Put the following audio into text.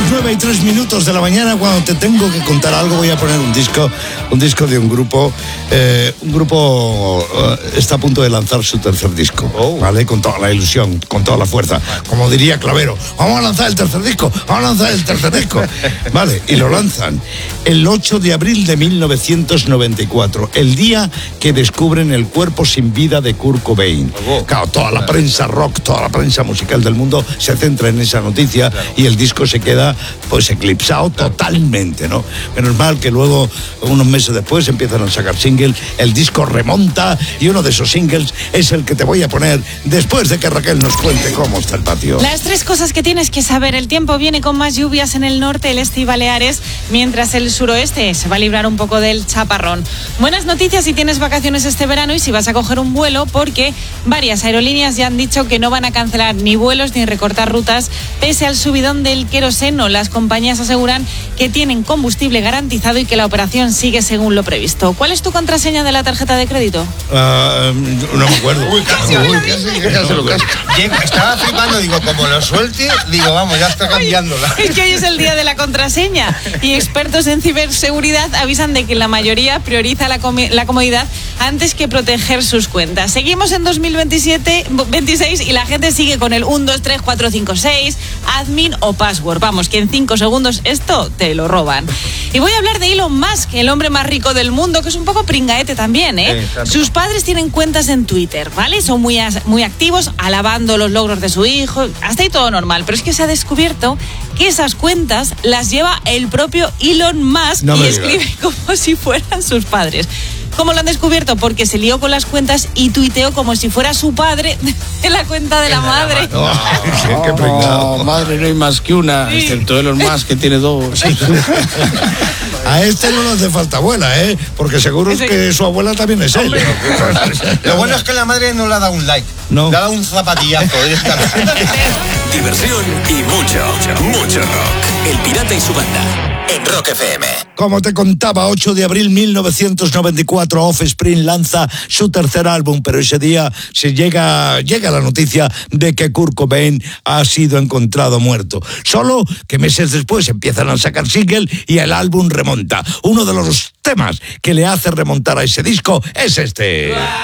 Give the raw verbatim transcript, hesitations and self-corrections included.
nueve y tres minutos de la mañana. Cuando te tengo que contar algo, voy a poner un disco, un disco de un grupo. Eh, un grupo eh, está a punto de lanzar su tercer disco, oh. ¿vale? Con toda la ilusión, con toda la fuerza. Como diría Clavero, vamos a lanzar el tercer disco, vamos a lanzar el tercer disco. Vale, y lo lanzan el ocho de abril de mil novecientos noventa y cuatro, el día que descubren el cuerpo sin vida de Kurt Cobain. Oh. Claro, toda la prensa rock, toda la prensa musical del mundo se centra en esa noticia, claro. Y el disco se queda pues eclipsado, claro. Totalmente, ¿no? Menos mal que luego, unos meses después, empiezan a sacar singles, el disco remonta y uno de esos singles es el que te voy a poner después de que Raquel nos cuente cómo está el patio. Las tres cosas que tienes que saber: el tiempo viene con más lluvias en el norte, el este y Baleares, mientras el suroeste se va a librar un poco del chaparrón. Buenas noticias si tienes vacaciones este verano y si vas a coger un vuelo, porque varias aerolíneas ya han dicho que no van a cancelar ni vuelos ni recortar rutas pese al subidón del queroseno. Las compañías aseguran que tienen combustible garantizado y que la operación sigue según lo previsto. ¿Cuál es tu contraseña de la tarjeta de crédito? Uh, no me acuerdo. Uy, casi, uy, casi, casi, no, casi. Estaba flipando, digo, como lo suelte, digo, vamos, ya está cambiándola. Es que hoy es el día de la contraseña y expertos en ciberseguridad avisan de que la mayoría prioriza la, com- la comodidad antes que proteger sus cuentas. Seguimos en dos mil veintisiete, veintiséis y la gente sigue con el uno, dos, tres, cuatro, cinco, seis, admin o password. Vamos, que en cinco segundos esto te lo roban. Y voy a hablar de Elon Musk, el hombre más rico del mundo, que es un poco pringaete también, ¿eh? Sí, claro. Sus padres tienen cuentas en Twitter, ¿vale? Son muy, muy activos, alabando los logros de su hijo, hasta ahí todo normal. Pero es que se ha descubierto que esas cuentas las lleva el propio Elon Musk, no y escribe digas. Como si fueran sus padres. ¿Cómo lo han descubierto? Porque se lió con las cuentas y tuiteó como si fuera su padre de la cuenta de la madre. No, no, qué no, madre no hay más que una, sí. Excepto Elon Musk, que tiene dos. Sí. A este no le hace falta abuela, ¿eh? Porque seguro sí. que su abuela también es él. Lo bueno es que la madre no le ha dado un like, no. le ha dado un zapatillazo directamente. Diversión y mucho, mucho rock. El Pirata y su banda. En Rock F M. Como te contaba, ocho de abril mil novecientos noventa y cuatro, Offspring lanza su tercer álbum, pero ese día se llega, llega la noticia de que Kurt Cobain ha sido encontrado muerto. Solo que meses después empiezan a sacar single y el álbum remonta. Uno de los temas que le hace remontar a ese disco es este.